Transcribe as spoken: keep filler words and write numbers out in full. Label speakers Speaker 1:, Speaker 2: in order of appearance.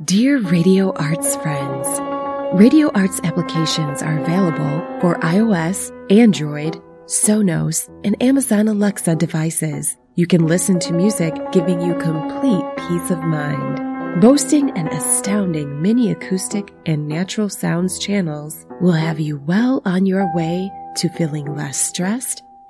Speaker 1: Dear Radio Arts friends, Radio Arts applications are available for iOS, Android, Sonos, and Amazon Alexa devices. You can listen to music giving you complete peace of mind. Boasting an astounding mini acoustic and natural sounds channels will have you well on your way to feeling less stressed